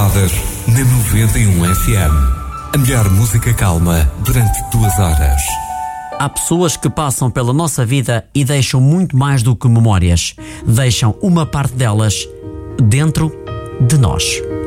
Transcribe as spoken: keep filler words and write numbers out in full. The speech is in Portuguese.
Calmadas na noventa e um F M. A melhor música calma durante duas horas. Há pessoas que passam pela nossa vida e deixam muito mais do que memórias. Deixam uma parte delas dentro de nós.